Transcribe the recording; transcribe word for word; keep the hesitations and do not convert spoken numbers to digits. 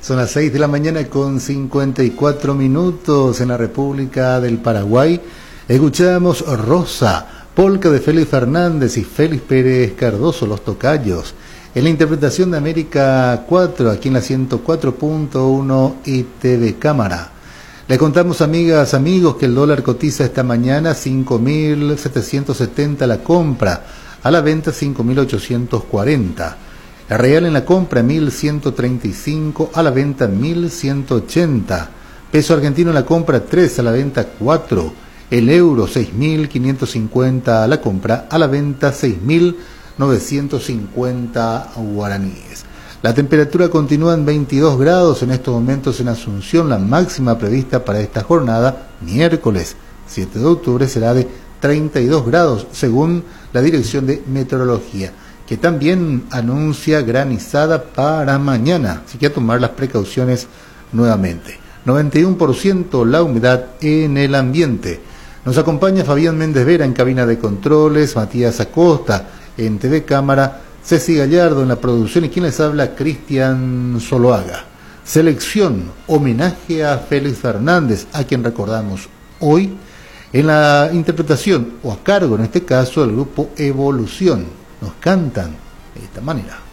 Son las seis de la mañana con cincuenta y cuatro minutos en la República del Paraguay. Escuchamos Rosa, polca de Félix Fernández y Félix Pérez Cardoso, Los Tocayos. En la interpretación de América cuatro, aquí en la ciento cuatro punto uno y T V Cámara. Le contamos, amigas, amigos, que el dólar cotiza esta mañana cinco mil setecientos setenta la compra, a la venta cinco mil ochocientos cuarenta. El real en la compra mil ciento treinta y cinco, a la venta mil ciento ochenta. Peso argentino en la compra tres, a la venta cuatro. El euro seis mil quinientos cincuenta a la compra, a la venta seis mil novecientos cincuenta guaraníes. La temperatura continúa en veintidós grados en estos momentos en Asunción. La máxima prevista para esta jornada, miércoles siete de octubre, será de treinta y dos grados, según la Dirección de Meteorología, que también anuncia granizada para mañana, así que a tomar las precauciones nuevamente. noventa y uno por ciento la humedad en el ambiente. Nos acompaña Fabián Méndez Vera en cabina de controles, Matías Acosta en T V Cámara, Ceci Gallardo en la producción y quien les habla, Cristian Zoloaga. Selección, homenaje a Félix Fernández, a quien recordamos hoy, en la interpretación, o a cargo en este caso, del grupo Evolución. Nos cantan de esta manera.